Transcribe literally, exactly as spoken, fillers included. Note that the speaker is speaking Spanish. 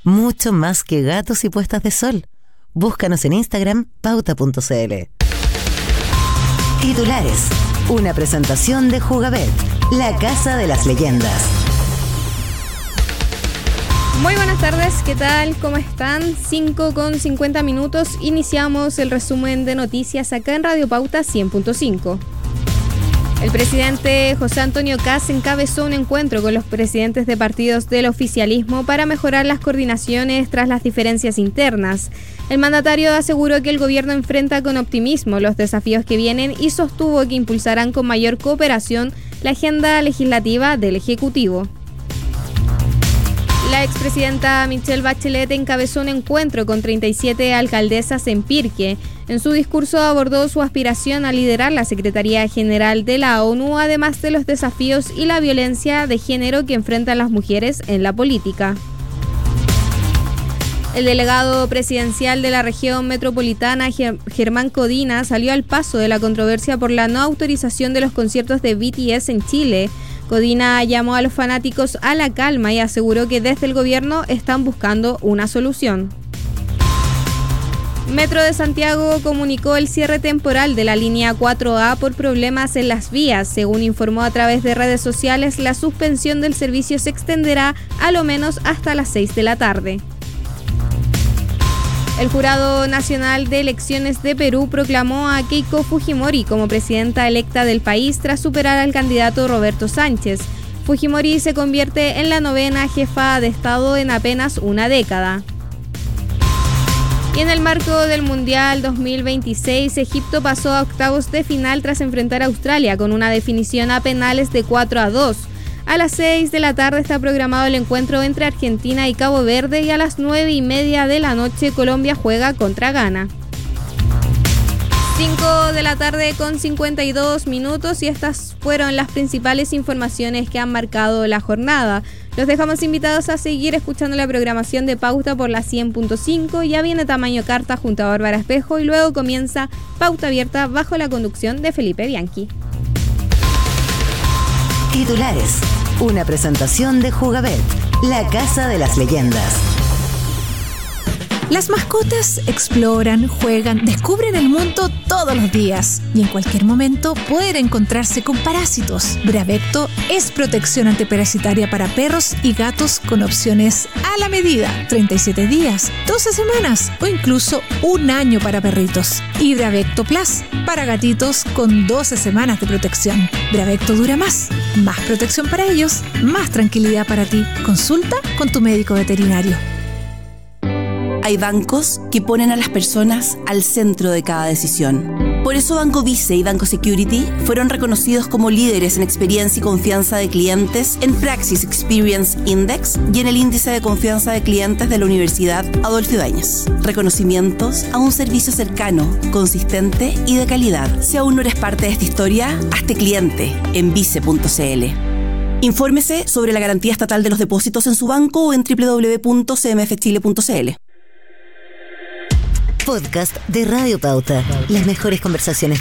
mucho más que gatos y puestas de sol. Búscanos en Instagram, pauta punto cl. Titulares. Una presentación de Jugabet, la casa de las leyendas. Muy buenas tardes, ¿qué tal? ¿Cómo están? cinco con cincuenta minutos. Iniciamos el resumen de noticias acá en Radio Pauta cien punto cinco. El presidente José Antonio Kast encabezó un encuentro con los presidentes de partidos del oficialismo para mejorar las coordinaciones tras las diferencias internas. El mandatario aseguró que el gobierno enfrenta con optimismo los desafíos que vienen y sostuvo que impulsarán con mayor cooperación la agenda legislativa del Ejecutivo. La expresidenta Michelle Bachelet encabezó un encuentro con treinta y siete alcaldesas en Pirque. En su discurso abordó su aspiración a liderar la Secretaría General de la ONU, además de los desafíos y la violencia de género que enfrentan las mujeres en la política. El delegado presidencial de la región metropolitana, Germán Codina, salió al paso de la controversia por la no autorización de los conciertos de B T S en Chile. Codina llamó a los fanáticos a la calma y aseguró que desde el gobierno están buscando una solución. Metro de Santiago comunicó el cierre temporal de la línea cuatro A por problemas en las vías. Según informó a través de redes sociales, la suspensión del servicio se extenderá a lo menos hasta las seis de la tarde. El Jurado Nacional de Elecciones de Perú proclamó a Keiko Fujimori como presidenta electa del país tras superar al candidato Roberto Sánchez. Fujimori se convierte en la novena jefa de Estado en apenas una década. Y en el marco del Mundial dos mil veintiséis, Egipto pasó a octavos de final tras enfrentar a Australia con una definición a penales de cuatro a dos. A las seis de la tarde está programado el encuentro entre Argentina y Cabo Verde y a las nueve y media de la noche Colombia juega contra Ghana. cinco de la tarde con cincuenta y dos minutos y estas fueron las principales informaciones que han marcado la jornada. Los dejamos invitados a seguir escuchando la programación de Pauta por la cien punto cinco. Ya viene Tamaño Carta junto a Bárbara Espejo y luego comienza Pauta Abierta bajo la conducción de Felipe Bianchi. Titulares. Una presentación de Jugabet, la casa de las leyendas. Las mascotas exploran, juegan, descubren el mundo todos los días y en cualquier momento pueden encontrarse con parásitos. Bravecto es protección antiparasitaria para perros y gatos con opciones a la medida. treinta y siete días, doce semanas o incluso un año para perritos. Y Bravecto Plus para gatitos con doce semanas de protección. Bravecto dura más, más protección para ellos, más tranquilidad para ti. Consulta con tu médico veterinario. Hay bancos que ponen a las personas al centro de cada decisión. Por eso Banco Vice y Banco Security fueron reconocidos como líderes en experiencia y confianza de clientes en Praxis Experience Index y en el índice de confianza de clientes de la Universidad Adolfo Ibáñez. Reconocimientos a un servicio cercano, consistente y de calidad. Si aún no eres parte de esta historia, hazte cliente en vice punto cl. Infórmese sobre la garantía estatal de los depósitos en su banco o en doble u doble u doble u punto c m f chile punto c l. Podcast de Radio Pauta. Las mejores conversaciones